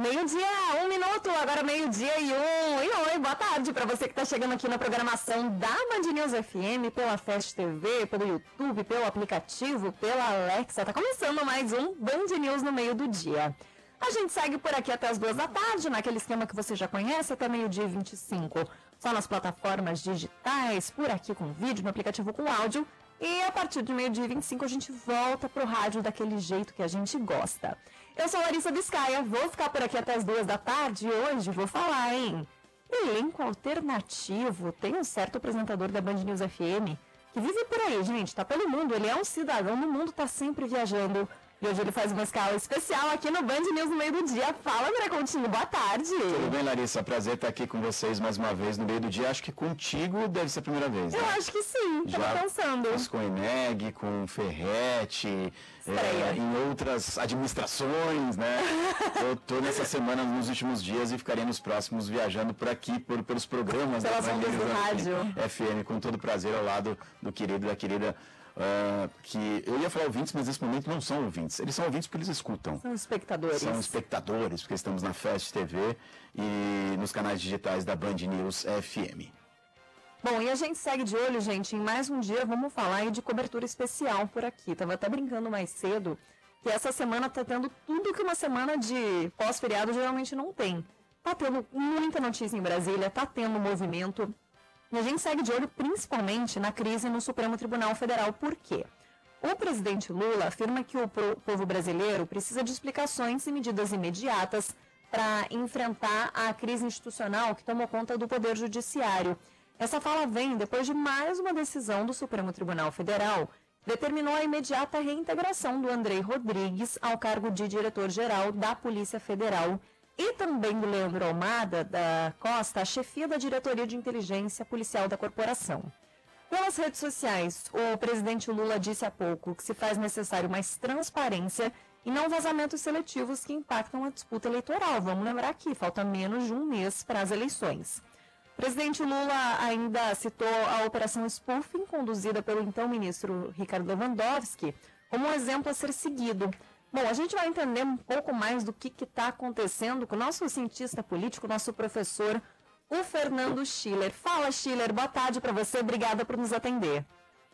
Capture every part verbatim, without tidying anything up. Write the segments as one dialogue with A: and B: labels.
A: Meio-dia, um minuto, agora meio-dia e um. E oi, boa tarde para você que está chegando aqui na programação da Band News F M, pela Fast T V, pelo YouTube, pelo aplicativo, pela Alexa. Tá começando mais um Band News no meio do dia. A gente segue por aqui até as duas da tarde, naquele esquema que você já conhece, até meio-dia e vinte e cinco. Só nas plataformas digitais, por aqui com vídeo, no aplicativo com áudio. E a partir de meio-dia e vinte e cinco a gente volta pro rádio daquele jeito que a gente gosta. Eu sou Larissa Biscaia, vou ficar por aqui até as duas da tarde e hoje vou falar, hein? Elenco alternativo. Tem um certo apresentador da Band News F M que vive por aí, gente, tá pelo mundo. Ele é um cidadão no mundo, tá sempre viajando. E hoje ele faz uma escala especial aqui no Band News no meio do dia. Fala, André Coutinho, boa tarde.
B: Tudo bem, Larissa? Prazer estar aqui com vocês mais uma vez no meio do dia. Acho que contigo deve ser a primeira vez, né?
A: Eu acho que sim,
B: Já
A: tava pensando.
B: Fiz com o Eneg, com o Ferretti, é, em outras administrações, né? Eu tô nessa semana, nos últimos dias, e ficarei nos próximos viajando por aqui, por, pelos programas
A: Pelas
B: da Band
A: ondas do rádio.
B: F M, com todo prazer ao lado do querido e da querida... Uh, que eu ia falar ouvintes, mas nesse momento não são ouvintes. Eles são ouvintes porque eles escutam.
A: São espectadores.
B: São espectadores, porque estamos na Fast T V e nos canais digitais da Band News F M.
A: Bom, e a gente segue de olho, gente, em mais um dia. Vamos falar aí de cobertura especial por aqui. Tava até brincando mais cedo que essa semana tá tendo tudo que uma semana de pós-feriado geralmente não tem. Tá tendo muita notícia em Brasília, tá tendo movimento. E a gente segue de olho principalmente na crise no Supremo Tribunal Federal. Por quê? O presidente Lula afirma que o povo brasileiro precisa de explicações e medidas imediatas para enfrentar a crise institucional que tomou conta do Poder Judiciário. Essa fala vem depois de mais uma decisão do Supremo Tribunal Federal que determinou a imediata reintegração do Andrei Rodrigues ao cargo de diretor-geral da Polícia Federal e também do Leandro Almada da Costa, a chefia da Diretoria de Inteligência Policial da Corporação. Pelas redes sociais, o presidente Lula disse há pouco que se faz necessário mais transparência e não vazamentos seletivos que impactam a disputa eleitoral. Vamos lembrar que falta menos de um mês para as eleições. O presidente Lula ainda citou a Operação Spoofing, conduzida pelo então ministro Ricardo Lewandowski, como um exemplo a ser seguido. Bom, a gente vai entender um pouco mais do que está acontecendo com o nosso cientista político, nosso professor, o Fernando Schiller. Fala, Schiller, boa tarde para você, obrigada por nos atender.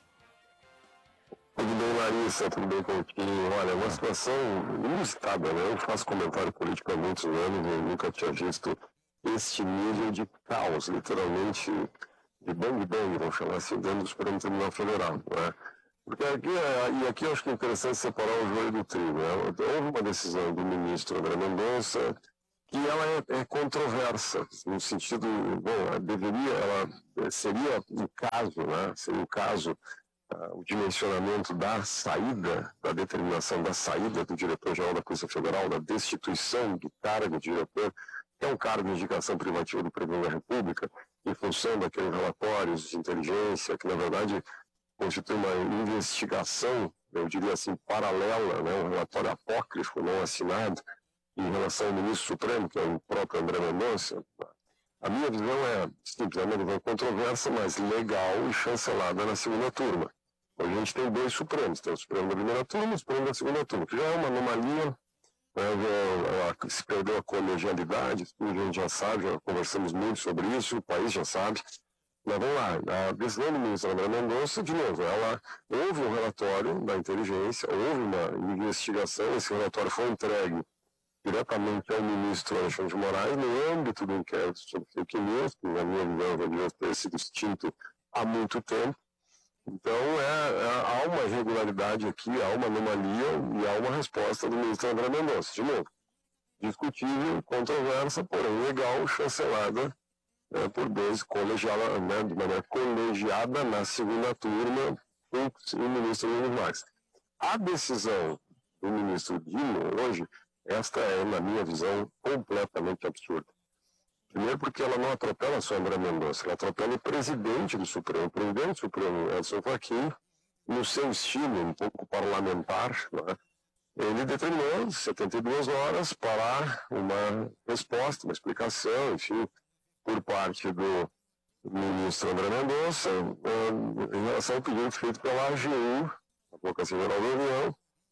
C: Tudo bem, Larissa, tudo bem contigo? Olha, é uma situação inusitada, né? Eu faço comentário político há muitos anos e nunca tinha visto este nível de caos, literalmente, de bang-bang, vamos chamar assim, dentro do Supremo Tribunal Federal, né? Porque aqui, e aqui eu acho que é interessante separar o joio do trigo, né? Houve uma decisão do ministro André Mendonça que ela é, é controversa, no sentido, bom, deveria, ela seria o caso, né? Seria o caso, uh, o dimensionamento da saída, da determinação da saída do diretor-geral da Polícia Federal, da destituição do cargo de diretor, que é um cargo de indicação privativa do Presidente da República, em função daqueles relatórios de inteligência, que na verdade constitui uma investigação, eu diria assim, paralela, né, um relatório apócrifo não assinado em relação ao ministro Supremo, que é o próprio André Mendonça. A minha visão é simples, é uma visão controversa, mas legal e chancelada na segunda turma. Hoje a gente tem dois Supremos, tem o Supremo da primeira turma e o Supremo da segunda turma, que já é uma anomalia, né, já, se perdeu a colegialidade, a gente já sabe, já conversamos muito sobre isso, o país já sabe. Mas vamos lá, a decisão do ministro André Mendonça, de novo, ela, houve um relatório da inteligência, houve uma investigação, esse relatório foi entregue diretamente ao ministro Alexandre de Moraes no âmbito do inquérito sobre fake news, que na minha visão já devia ter sido extinto há muito tempo. Então é, é, há uma irregularidade aqui, há uma anomalia e há uma resposta do ministro André Mendonça, de novo, discutível, controversa, porém legal, chancelada, É, por dois, colegiada, né, de maneira colegiada na segunda turma, com o ministro Nunes Marques. A decisão do ministro Dino hoje, esta é, na minha visão, completamente absurda. Primeiro porque ela não atropela só André Mendonça, ela atropela o presidente do Supremo. O presidente do Supremo, Edson Fachin, no seu estilo um pouco parlamentar, né, ele determinou setenta e duas horas para uma resposta, uma explicação, enfim, por parte do ministro André Mendonça, em relação ao pedido feito pela A G U, a Advocacia Geral da União,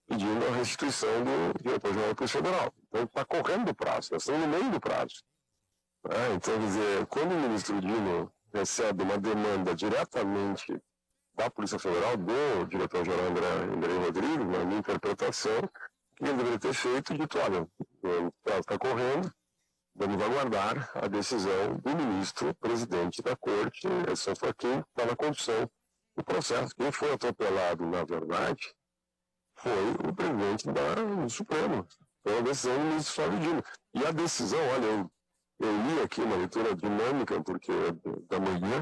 C: pedindo a restituição do diretor-geral da Polícia Federal. Então, está correndo o prazo, nós estamos no meio do prazo. É, então, quer dizer, quando o ministro Dino recebe uma demanda diretamente da Polícia Federal, do diretor-geral André, André Rodrigues, na minha interpretação, que ele deveria ter feito, dito, olha, o prazo está correndo, vamos aguardar a decisão do ministro presidente da Corte, esse foi quem está na condução do processo. Quem foi atropelado, na verdade, foi o presidente da, do Supremo, foi a decisão do ministro Flávio Dino. E a decisão, olha, eu, eu li aqui uma leitura dinâmica, porque da manhã,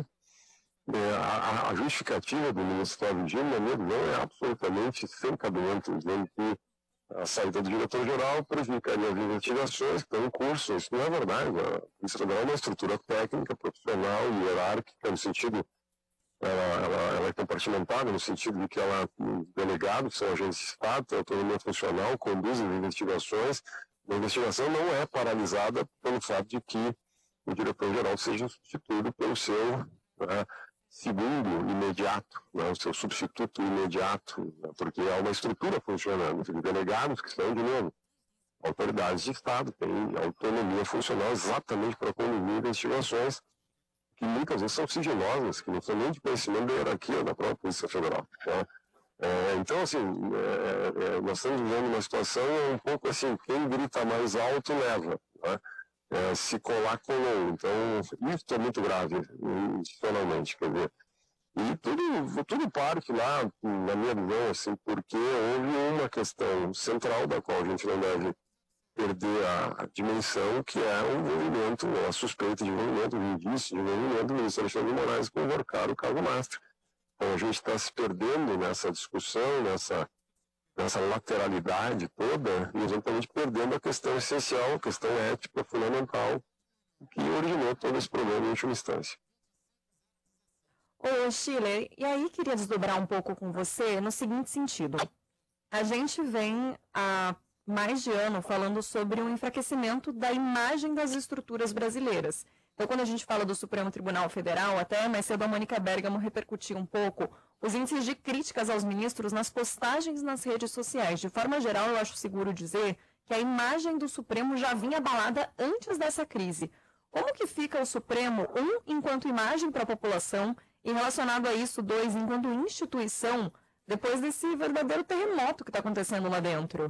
C: é, a, a justificativa do ministro Flávio Dino, na minha visão, é absolutamente sem cabimento, dizendo que a saída do diretor-geral prejudicaria as investigações que estão em curso. Isso não é verdade. A Polícia Federal é uma estrutura técnica, profissional e hierárquica, no sentido, ela, ela, ela é compartimentada, no sentido de que ela, os delegados são agentes de Estado, tem autonomia funcional, conduzem as investigações. A investigação não é paralisada pelo fato de que o diretor-geral seja substituído pelo seu né, segundo imediato, né, o seu substituto imediato, né, porque há uma estrutura funcionando, de delegados que são, de novo, autoridades de Estado, têm autonomia funcional exatamente para conduzir investigações que muitas vezes são sigilosas, que não são nem de conhecimento da hierarquia da própria Polícia Federal. Né? É, então, assim, é, é, nós estamos vivendo uma situação um pouco assim, quem grita mais alto leva, né? É, se colar, colou. Então, isso é muito grave, institucionalmente, quer dizer. E tudo, tudo parte lá, na minha visão, assim, porque houve uma questão central da qual a gente não deve perder a, a dimensão, que é o envolvimento, a suspeita de envolvimento, o indício de envolvimento do ministro Alexandre de Moraes com o Worcar, Carlos Mastro. Então, a gente está se perdendo nessa discussão, nessa nessa lateralidade toda, e exatamente perdendo a questão essencial, a questão ética fundamental, que originou todo esse problema em última instância.
A: Ô, Schiller, e aí queria desdobrar um pouco com você no seguinte sentido. A gente vem há mais de ano falando sobre um enfraquecimento da imagem das estruturas brasileiras. Então, quando a gente fala do Supremo Tribunal Federal, até mais cedo a Mônica Bergamo repercutiu um pouco os índices de críticas aos ministros nas postagens nas redes sociais. De forma geral, eu acho seguro dizer que a imagem do Supremo já vinha abalada antes dessa crise. Como que fica o Supremo, um, enquanto imagem para a população, e relacionado a isso, dois, enquanto instituição, depois desse verdadeiro terremoto que está acontecendo lá dentro?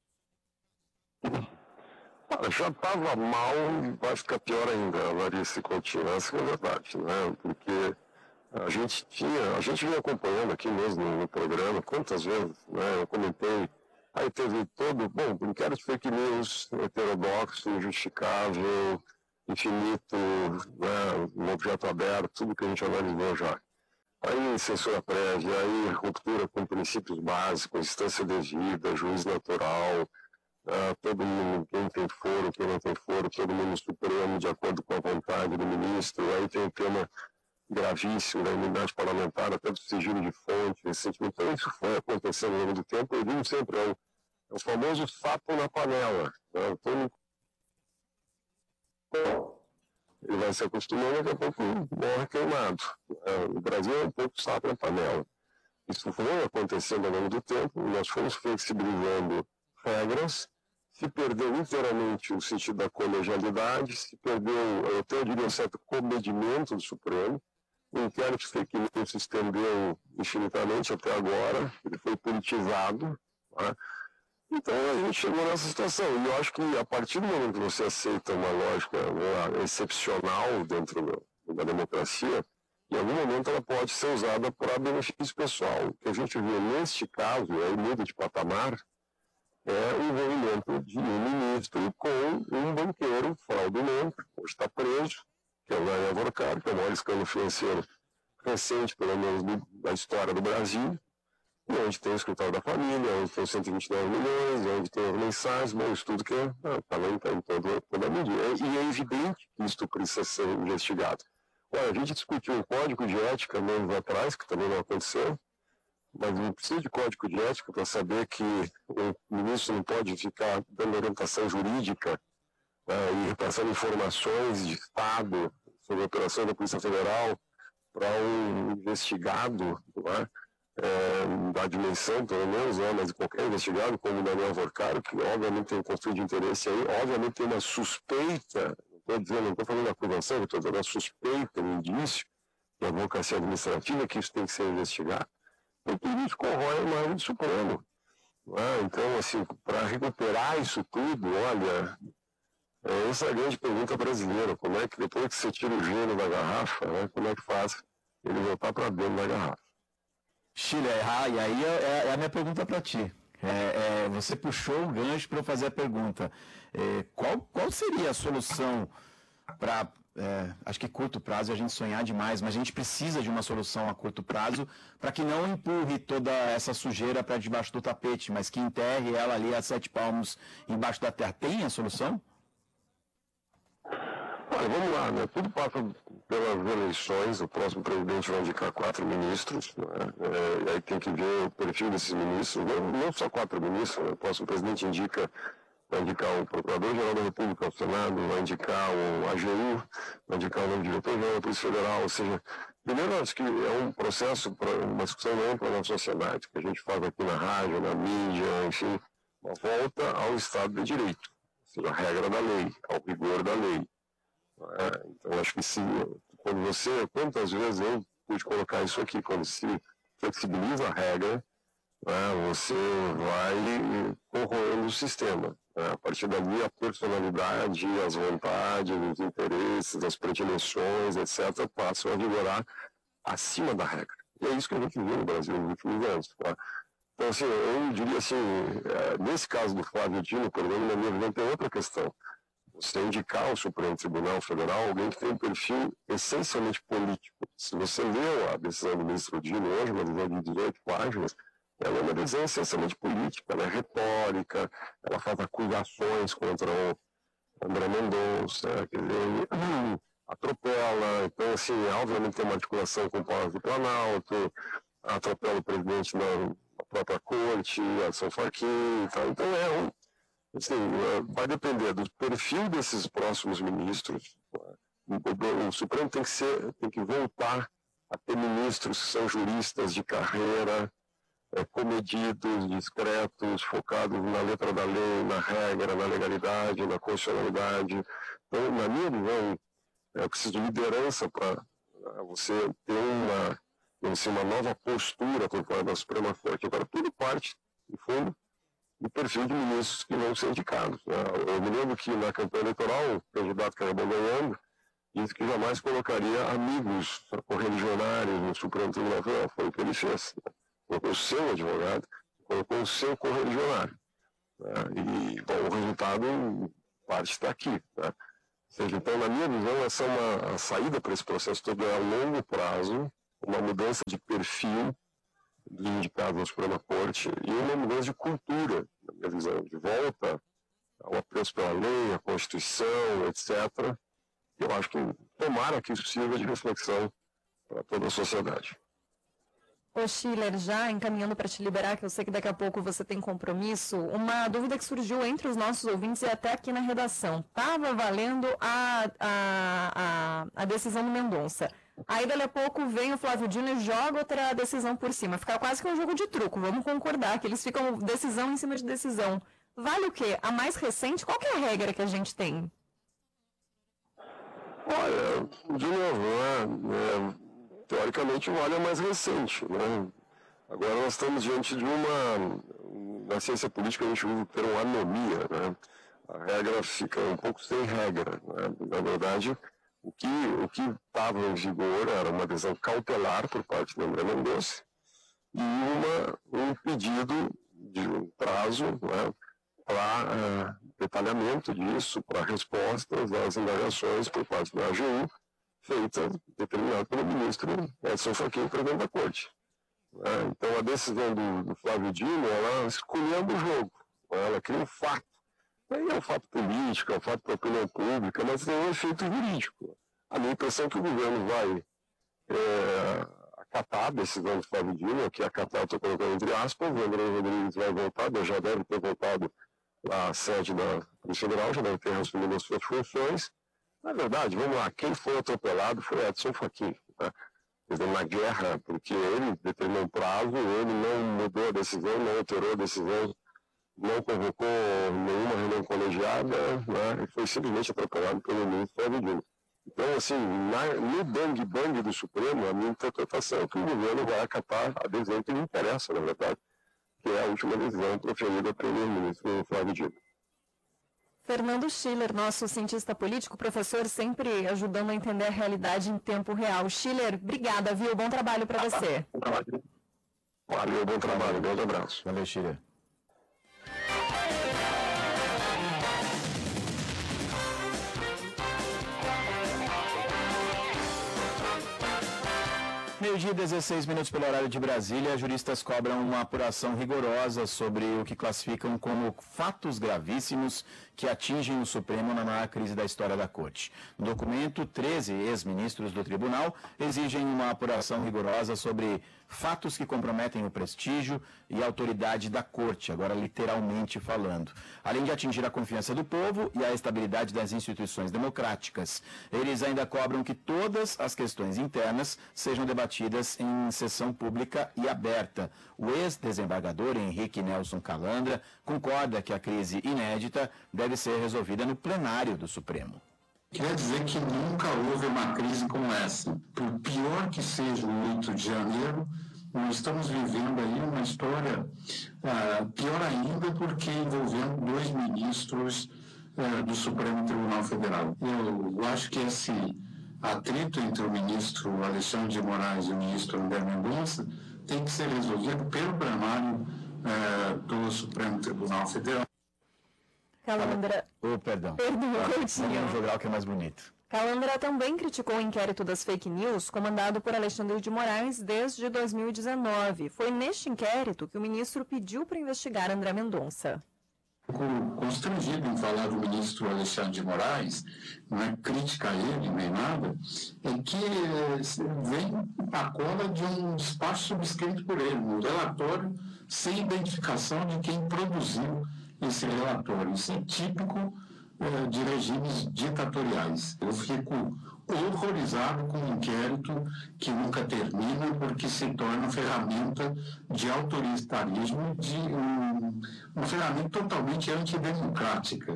C: Já estava mal e vai ficar pior ainda, Larissa Coutinho, essa é a verdade, né? Porque a gente tinha, a gente vinha acompanhando aqui mesmo no programa, quantas vezes, né? Eu comentei, aí teve todo, bom, inquérito de fake news, heterodoxo, injustificável, infinito, né? Um objeto aberto, tudo que a gente analisou já. Aí censura prévia, aí ruptura com princípios básicos, instância devida, juiz natural, Uh, todo mundo, quem tem foro, quem não tem foro, todo mundo Supremo de acordo com a vontade do ministro. Aí tem o tema gravíssimo da imunidade parlamentar, até do sigilo de fonte, recentemente. Então isso foi acontecendo ao longo do tempo. Eu digo sempre, é o, é o famoso sapo na panela. Né? Então, ele vai se acostumando, daqui a pouco morre queimado. Uh, o Brasil é um pouco sapo na panela. Isso foi acontecendo ao longo do tempo, nós fomos flexibilizando regras, se perdeu inteiramente o sentido da colegialidade, se perdeu, eu até eu diria, um certo comedimento do Supremo. O inquérito fake news se estendeu infinitamente até agora, ele foi politizado. Tá? Então a gente chegou nessa situação. E eu acho que a partir do momento que você aceita uma lógica né, excepcional dentro do, da democracia, em algum momento ela pode ser usada para benefício pessoal. O que a gente viu neste caso, aí muda de patamar, é o envolvimento de um ministro com um banqueiro fraudulento, hoje está preso, que é o Daniel Worcar, que é o maior escândalo financeiro recente, pelo menos, da história do Brasil, e onde tem o escritório da família, onde tem cento e vinte e nove milhões, onde tem as mensagens, bom, isso tudo que está lá em toda, toda a medida. E é evidente que isso precisa ser investigado. Olha, a gente discutiu um código de ética anos atrás, que também não aconteceu, mas não precisa de código de ética para saber que o ministro não pode ficar dando orientação jurídica né, e repassando informações de Estado sobre a operação da Polícia Federal para um investigado, né, é, da dimensão, pelo menos, né, mas de qualquer investigado, como o Daniel Vorcaro, que obviamente tem um conflito de interesse aí, obviamente tem uma suspeita, não estou dizendo, não estou falando da acusação, estou dizendo a suspeita, um indício, de advocacia administrativa, que isso tem que ser investigado, e tudo isso corrói a imagem do Supremo. Né? Então, assim, para recuperar isso tudo, olha, é, essa é a grande pergunta brasileira, como é que depois que você tira o gelo da garrafa, né, como é que faz ele voltar para dentro da garrafa?
B: Chile, ah, e aí é, é a minha pergunta para ti. É, é, você puxou o gancho para eu fazer a pergunta. É, qual, qual seria a solução para, é, acho que curto prazo a gente sonhar demais, mas a gente precisa de uma solução a curto prazo para que não empurre toda essa sujeira para debaixo do tapete, mas que enterre ela ali a sete palmos embaixo da terra. Tem a solução?
C: Olha, vamos lá, né? Tudo passa pelas eleições, o próximo presidente vai indicar quatro ministros, né? É, e aí tem que ver o perfil desses ministros, não, não só quatro ministros, né? O próximo presidente indica, vai indicar o Procurador-Geral da República, o Senado, vai indicar o A G U, vai indicar o novo diretor-geral da Polícia Federal, ou seja, primeiro acho que é um processo, para uma discussão ampla na sociedade, que a gente faz aqui na rádio, na mídia, enfim, uma volta ao Estado de Direito, ou seja, a regra da lei, ao rigor da lei. É, então, acho que sim, quando você, quantas vezes eu pude colocar isso aqui, quando se flexibiliza a regra, né, você vai corroendo o sistema. Né, a partir dali, a personalidade, as vontades, os interesses, as predileções, etcétera, passam a vigorar acima da regra. E é isso que a gente viu no Brasil nos últimos anos. Tá? Então, assim, eu diria assim, nesse caso do Flávio Dino, por exemplo, na minha visão, tem outra questão. Você indicar ao Supremo Tribunal Federal alguém que tem um perfil essencialmente político. Se você leu a decisão do ministro Dino hoje, uma decisão de dezoito páginas, ela é uma decisão essencialmente política, ela é retórica, ela faz acusações contra o André Mendonça, quer dizer, atropela, então assim, obviamente tem uma articulação com o Palácio do Planalto, atropela o presidente da própria corte, a São Farquim, tá? Então é um Assim, vai depender do perfil desses próximos ministros. O, o Supremo tem que, ser, tem que voltar a ter ministros que são juristas de carreira, é, comedidos, discretos, focados na letra da lei, na regra, na legalidade, na constitucionalidade. Então, na minha visão, é preciso de liderança para você ter uma, assim, uma nova postura por parte da Suprema Corte. Agora, tudo parte, no fundo, o perfil de ministros que vão ser indicados. Eu me lembro que na campanha eleitoral, o candidato que acabou ganhando disse que jamais colocaria amigos correligionários no Supremo Tribunal Federal. Foi o que ele fez. Colocou o seu advogado, colocou o seu correligionário. E, bom, o resultado parte está aqui. Né? Ou seja, então, na minha visão, essa é uma a saída para esse processo todo é a longo prazo, uma mudança de perfil dos indicados na Suprema Corte e uma mudança de cultura, na minha visão, de volta ao apreço pela lei, a Constituição, etcétera. Eu acho que tomara que isso sirva de reflexão para toda a sociedade.
A: Ô Schiller, já encaminhando para te liberar, que eu sei que daqui a pouco você tem compromisso, uma dúvida que surgiu entre os nossos ouvintes e até aqui na redação. Estava valendo a, a, a, a decisão do Mendonça. Aí, dali a pouco, vem o Flávio Dino e joga outra decisão por cima. Fica quase que um jogo de truco. Vamos concordar que eles ficam decisão em cima de decisão. Vale o quê? A mais recente? Qual que é a regra que a gente tem?
C: Olha, de novo, né? É, teoricamente vale a mais recente. Né? Agora nós estamos diante de uma... Na ciência política a gente usa o termo anomia. Né? A regra fica um pouco sem regra. Né? Na verdade... O que o que estava em vigor era uma decisão cautelar por parte do André Mendonça e uma, um pedido de um prazo, né, para uh, detalhamento disso, para respostas às indagações por parte da A G U, feita, determinada pelo ministro Edson Fachin, presidente da Corte. Uh, então, a decisão do, do Flávio Dino, ela escolhendo o jogo, ela cria um fato. Aí é um fato político, é um fato para a opinião pública, mas tem um efeito jurídico. A minha impressão é que o governo vai é, acatar a decisão do Flávio Dino, que acatar, eu estou colocando entre aspas, o André Rodrigues vai voltar, já deve ter voltado à sede da Polícia Federal, já deve ter assumido as suas funções. Na verdade, vamos lá, quem foi atropelado foi Edson Fachin. Tá? quer dizer, uma guerra, porque ele determinou um prazo, ele não mudou a decisão, não alterou a decisão, não convocou nenhuma reunião colegiada, né, e foi simplesmente atropelado pelo ministro Flávio Dino. Então, assim, na, no bang-bang do Supremo, a minha interpretação é que o governo vai acatar a decisão que lhe interessa, na verdade, que é a última decisão proferida pelo ministro Flávio Dino.
A: Fernando Schiller, nosso cientista político, professor, sempre ajudando a entender a realidade em tempo real. Schiller, obrigada, viu? Bom trabalho para você.
C: Bom trabalho. Valeu, bom trabalho. Grande abraço.
B: Valeu, Schiller. Meio-dia e dezesseis minutos pelo horário de Brasília, juristas cobram uma apuração rigorosa sobre o que classificam como fatos gravíssimos que atingem o Supremo na maior crise da história da Corte. No documento, treze ex-ministros do tribunal exigem uma apuração rigorosa sobre fatos que comprometem o prestígio e a autoridade da Corte, agora literalmente falando, além de atingir a confiança do povo e a estabilidade das instituições democráticas. Eles ainda cobram que todas as questões internas sejam debatidas em sessão pública e aberta. O ex-desembargador Henrique Nelson Calandra concorda que a crise inédita deve ser resolvida no plenário do Supremo.
D: Quer dizer que nunca houve uma crise como essa. Por pior que seja o oito de janeiro, nós estamos vivendo aí uma história uh, pior ainda porque envolvendo dois ministros uh, do Supremo Tribunal Federal. Eu acho que esse atrito entre o ministro Alexandre de Moraes e o ministro André Mendonça tem que ser resolvido pelo plenário uh, do Supremo Tribunal Federal.
A: Calandra...
B: Oh, perdão.
A: Perdão, Coutinho.
B: Vamos jogar o que é mais bonito.
A: Calandra também criticou o inquérito das fake news comandado por Alexandre de Moraes desde dois mil e dezenove. Foi neste inquérito que o ministro pediu para investigar André Mendonça.
D: Fico constrangido em falar do ministro Alexandre de Moraes, não é crítica a ele nem nada, é que vem a cola de um despacho subscrito por ele, um relatório sem identificação de quem produziu esse relatório. Isso é típico eh, de regimes ditatoriais. Eu fico horrorizado com um inquérito que nunca termina porque se torna ferramenta de autoritarismo, de um, uma ferramenta totalmente antidemocrática.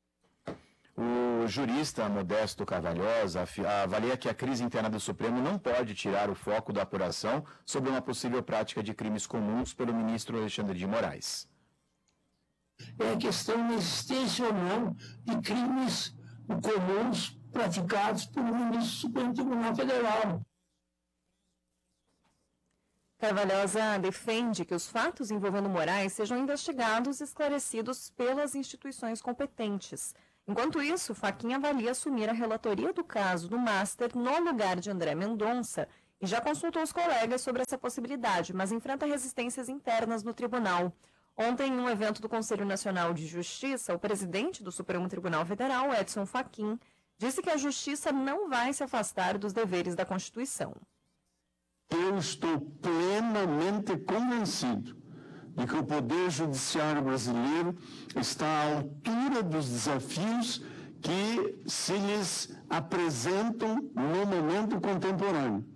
B: O jurista Modesto Carvalhosa avalia que a crise interna do Supremo não pode tirar o foco da apuração sobre uma possível prática de crimes comuns pelo ministro Alexandre de Moraes.
E: É a questão da existência ou não de crimes comuns praticados pelo ministro do Supremo Tribunal Federal.
A: Carvalhosa defende que os fatos envolvendo Moraes sejam investigados e esclarecidos pelas instituições competentes. Enquanto isso, Fachin avalia assumir a relatoria do caso do Master no lugar de André Mendonça e já consultou os colegas sobre essa possibilidade, mas enfrenta resistências internas no tribunal. Ontem, em um evento do Conselho Nacional de Justiça, o presidente do Supremo Tribunal Federal, Edson Fachin, disse que a Justiça não vai se afastar dos deveres da Constituição.
F: Eu estou plenamente convencido de que o Poder Judiciário brasileiro está à altura dos desafios que se lhes apresentam no momento contemporâneo.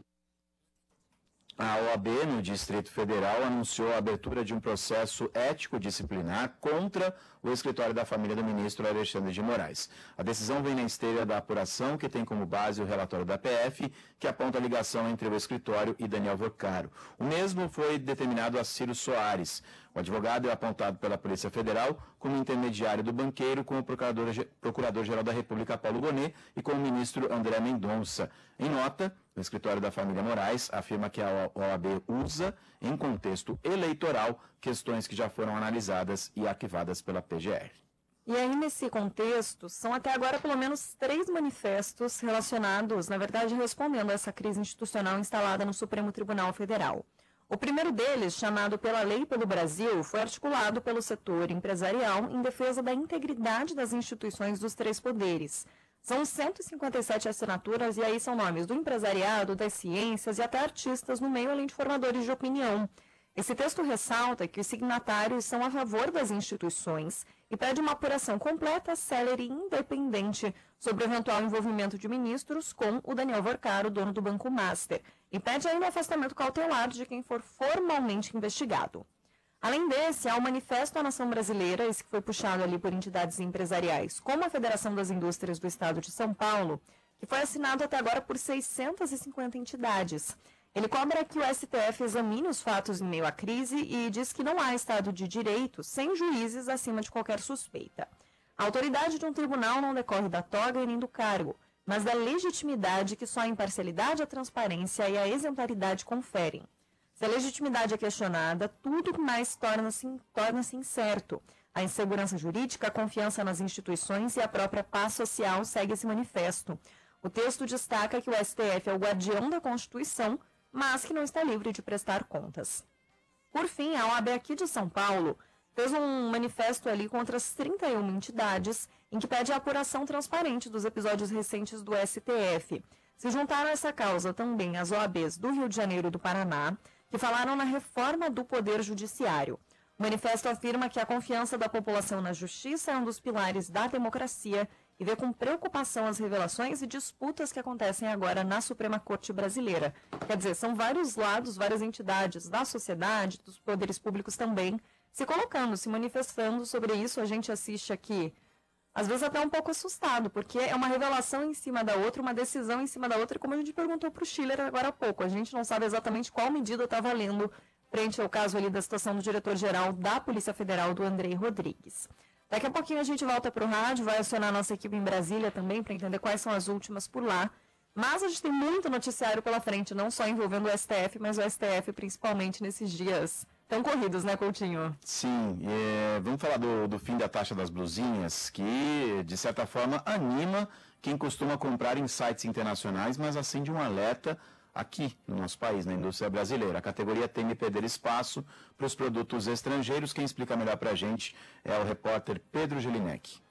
B: A O A B, no Distrito Federal, anunciou a abertura de um processo ético-disciplinar contra o escritório da família do ministro Alexandre de Moraes. A decisão vem na esteira da apuração, que tem como base o relatório da P F, que aponta a ligação entre o escritório e Daniel Vocaro. O mesmo foi determinado a Ciro Soares. O advogado é apontado pela Polícia Federal como intermediário do banqueiro com o Procurador-Geral da República, Paulo Gonet, e com o ministro André Mendonça. Em nota, o escritório da família Moraes afirma que a O A B usa, em contexto eleitoral, questões que já foram analisadas e arquivadas pela P G R.
A: E aí, nesse contexto, são até agora pelo menos três manifestos relacionados, na verdade, respondendo a essa crise institucional instalada no Supremo Tribunal Federal. O primeiro deles, chamado Pela Lei pelo Brasil, foi articulado pelo setor empresarial em defesa da integridade das instituições dos três poderes. São cento e cinquenta e sete assinaturas e aí são nomes do empresariado, das ciências e até artistas no meio, além de formadores de opinião. Esse texto ressalta que os signatários são a favor das instituições e pede uma apuração completa, célere e independente sobre o eventual envolvimento de ministros com o Daniel Vocaro, dono do Banco Master. e pede ainda o afastamento cautelar de quem for formalmente investigado. Além desse, há o Manifesto à Nação Brasileira, esse que foi puxado ali por entidades empresariais, como a Federação das Indústrias do Estado de São Paulo, que foi assinado até agora por seiscentas e cinquenta entidades. Ele cobra que o S T F examine os fatos em meio à crise e diz que não há Estado de Direito sem juízes acima de qualquer suspeita. A autoridade de um tribunal não decorre da toga e nem do cargo, mas da legitimidade que só a imparcialidade, a transparência e a exemplaridade conferem. Se a legitimidade é questionada, tudo mais torna-se torna-se incerto. A insegurança jurídica, a confiança nas instituições e a própria paz social segue esse manifesto. O texto destaca que o S T F é o guardião da Constituição, mas que não está livre de prestar contas. Por fim, a O A B aqui de São Paulo fez um manifesto ali contra as trinta e uma entidades em que pede a apuração transparente dos episódios recentes do S T F. Se juntaram a essa causa também as O A Bs do Rio de Janeiro e do Paraná, que falaram na reforma do Poder Judiciário. O manifesto afirma que a confiança da população na justiça é um dos pilares da democracia e vê com preocupação as revelações e disputas que acontecem agora na Suprema Corte Brasileira. Quer dizer, são vários lados, várias entidades da sociedade, dos poderes públicos também, se colocando, se manifestando sobre isso. A gente assiste aqui, às vezes até um pouco assustado, porque é uma revelação em cima da outra, uma decisão em cima da outra, e como a gente perguntou para o Schiller agora há pouco, a gente não sabe exatamente qual medida está valendo frente ao caso ali da situação do diretor-geral da Polícia Federal, do Andrei Rodrigues. Daqui a pouquinho a gente volta para o rádio, vai acionar a nossa equipe em Brasília também para entender quais são as últimas por lá. Mas a gente tem muito noticiário pela frente, não só envolvendo o S T F, mas o S T F principalmente nesses dias tão corridos, né, Coutinho?
B: Sim, é, vamos falar do, do fim da taxa das blusinhas, que de certa forma anima quem costuma comprar em sites internacionais, mas acende um alerta aqui no nosso país, na indústria brasileira. A categoria teme perder espaço para os produtos estrangeiros. Quem explica melhor para a gente é o repórter Pedro Gelinek.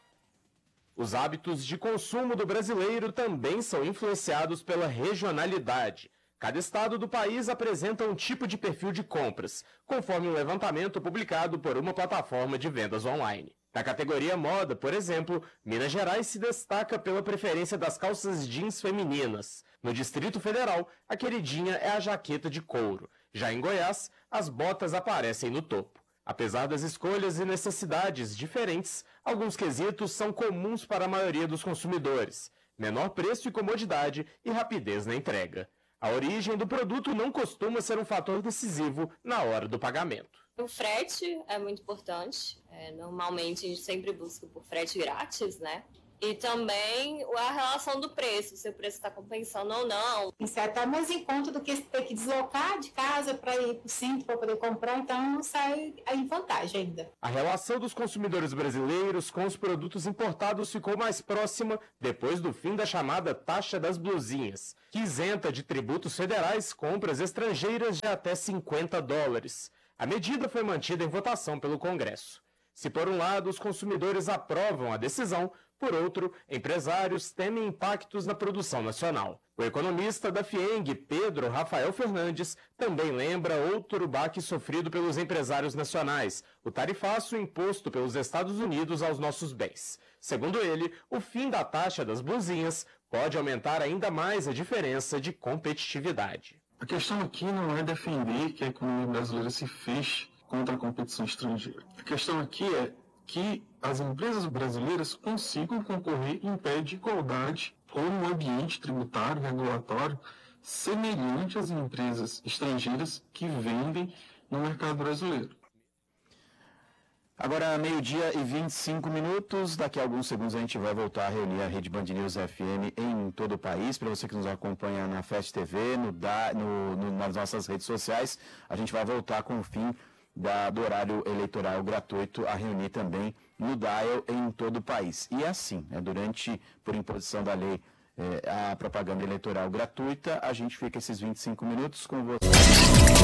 G: Os hábitos de consumo do brasileiro também são influenciados pela regionalidade. Cada estado do país apresenta um tipo de perfil de compras, conforme um levantamento publicado por uma plataforma de vendas online. Na categoria moda, por exemplo, Minas Gerais se destaca pela preferência das calças jeans femininas. No Distrito Federal, a queridinha é a jaqueta de couro. Já em Goiás, as botas aparecem no topo. Apesar das escolhas e necessidades diferentes, alguns quesitos são comuns para a maioria dos consumidores: menor preço e comodidade e rapidez na entrega. A origem do produto não costuma ser um fator decisivo na hora do pagamento.
H: O frete é muito importante. É, normalmente a gente sempre busca por frete grátis, né? E também a relação do preço, se o preço está compensando ou não.
I: Isso é até mais em conta do que ter que deslocar de casa para ir para o centro para poder comprar, então sai em vantagem ainda.
G: A relação dos consumidores brasileiros com os produtos importados ficou mais próxima depois do fim da chamada taxa das blusinhas, que isenta de tributos federais compras estrangeiras de até cinquenta dólares. A medida foi mantida em votação pelo Congresso. Se por um lado os consumidores aprovam a decisão, por outro, empresários temem impactos na produção nacional. O economista da FIENG, Pedro Rafael Fernandes, também lembra outro baque sofrido pelos empresários nacionais, o tarifaço imposto pelos Estados Unidos aos nossos bens. Segundo ele, o fim da taxa das blusinhas pode aumentar ainda mais a diferença de competitividade.
J: A questão aqui não é defender que a economia brasileira se feche contra a competição estrangeira. A questão aqui é que as empresas brasileiras consigam concorrer em pé de igualdade ou num ambiente tributário, regulatório, semelhante às empresas estrangeiras que vendem no mercado brasileiro.
B: Agora, meio-dia e vinte e cinco minutos. Daqui a alguns segundos a gente vai voltar a reunir a Rede Band News F M em todo o país. Para você que nos acompanha na Fast T V, no, no, no, nas nossas redes sociais, a gente vai voltar com o fim da, do horário eleitoral gratuito a reunir também no Dial em todo o país. E assim, né, durante, por imposição da lei, eh, a propaganda eleitoral gratuita, a gente fica esses vinte e cinco minutos com você.